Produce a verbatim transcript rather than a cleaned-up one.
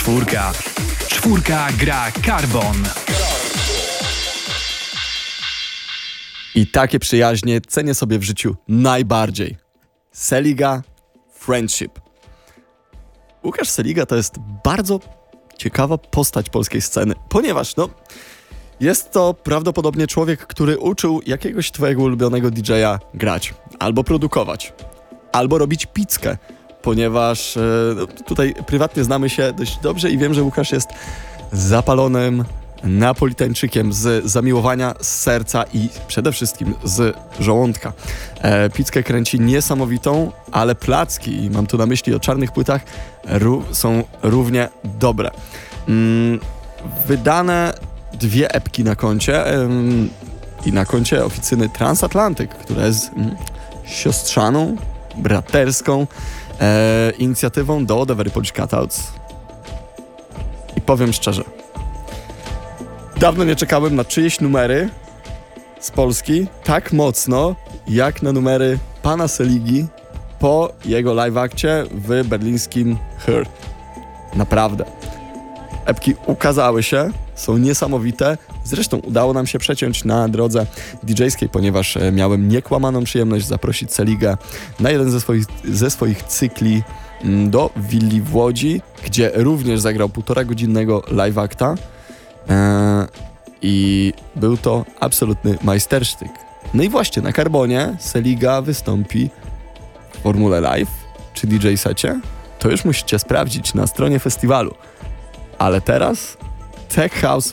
Czwórka. Czwórka gra Carbon. I takie przyjaźnie cenię sobie w życiu najbardziej. Seliga, Friendship. Łukasz Seliga to jest bardzo ciekawa postać polskiej sceny, ponieważ no, jest to prawdopodobnie człowiek, który uczył jakiegoś twojego ulubionego didżeja grać, albo produkować, albo robić pizzkę, ponieważ e, no, tutaj prywatnie znamy się dość dobrze i wiem, że Łukasz jest zapalonym napolitańczykiem z zamiłowania, z serca i przede wszystkim z żołądka. E, pizzkę kręci niesamowitą, ale placki, i mam tu na myśli o czarnych płytach, ró- są równie dobre. Mm, wydane dwie epki na koncie ym, i na koncie oficyny Transatlantyk, która jest mm, siostrzaną, braterską e, inicjatywą do The Very Polish Cutouts. I powiem szczerze, dawno nie czekałem na czyjeś numery z Polski tak mocno, jak na numery pana Seligi po jego live-akcie w berlińskim Her. Naprawdę. Epki ukazały się, są niesamowite. Zresztą udało nam się przeciąć na drodze didżejskiej, ponieważ miałem niekłamaną przyjemność zaprosić Seligę na jeden ze swoich, ze swoich cykli do willi w Łodzi, gdzie również zagrał półtora godzinnego live-akta. Eee, I był to absolutny majstersztyk. No i właśnie na Carbonie Seliga wystąpi w formule live czy D J secie. To już musicie sprawdzić na stronie festiwalu. Ale teraz Tech House